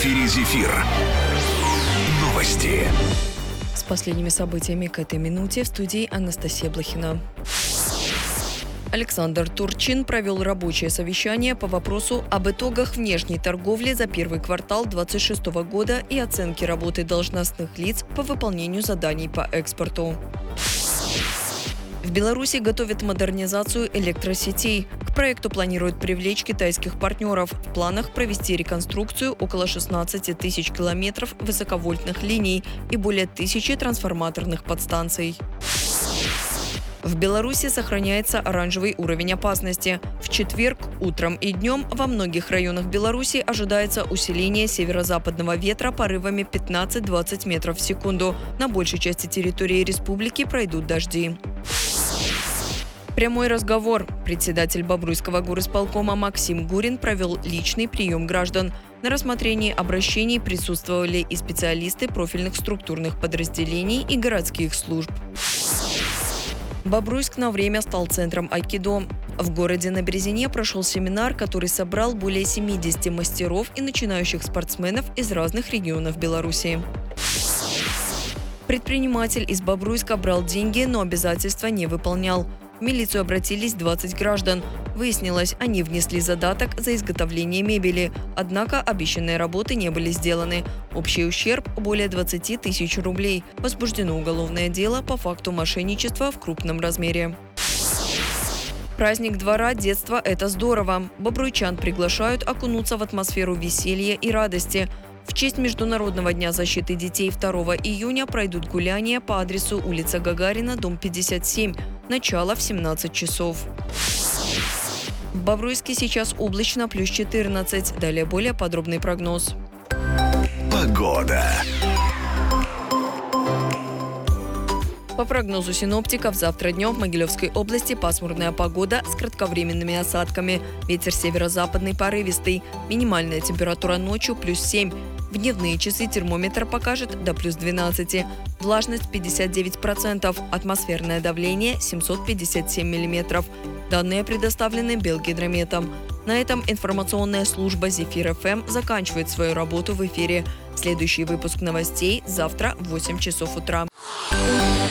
эфире «Зефир». Новости. С последними событиями к этой минуте в студии Анастасия Блохина. Александр Турчин провел рабочее совещание по вопросу об итогах внешней торговли за первый квартал 2026 года и оценке работы должностных лиц по выполнению заданий по экспорту. В Беларуси готовят модернизацию электросетей. К проекту планируют привлечь китайских партнеров. В планах провести реконструкцию около 16 тысяч километров высоковольтных линий и более 1000 трансформаторных подстанций. В Беларуси сохраняется оранжевый уровень опасности. В четверг утром и днем во многих районах Беларуси ожидается усиление северо-западного ветра порывами 15-20 метров в секунду. На большей части территории республики пройдут дожди. Прямой разговор. Председатель Бобруйского горисполкома Максим Гурин провел личный прием граждан. На рассмотрении обращений присутствовали и специалисты профильных структурных подразделений и городских служб. Бобруйск на время стал центром айкидо. В городе на Березине прошел семинар, который собрал более 70 мастеров и начинающих спортсменов из разных регионов Беларуси. Предприниматель из Бобруйска брал деньги, но обязательства не выполнял. В милицию обратились 20 граждан. Выяснилось, они внесли задаток за изготовление мебели, однако обещанные работы не были сделаны. Общий ущерб – более 20 тысяч рублей. Возбуждено уголовное дело по факту мошенничества в крупном размере. Праздник двора детства – это здорово. Бобруйчан приглашают окунуться в атмосферу веселья и радости. В честь Международного дня защиты детей 2 июня пройдут гуляния по адресу улица Гагарина, дом 57. Начало в 17 часов. В Бобруйске сейчас облачно плюс 14. Далее более подробный прогноз. Погода. По прогнозу синоптиков, завтра днем в Могилевской области пасмурная погода с кратковременными осадками. Ветер северо-западный порывистый. Минимальная температура ночью плюс 7. В дневные часы термометр покажет до плюс 12. Влажность 59%. Атмосферное давление 757 миллиметров. Данные предоставлены Белгидрометом. На этом информационная служба «Зефир ФМ» заканчивает свою работу в эфире. Следующий выпуск новостей завтра в 8 часов утра.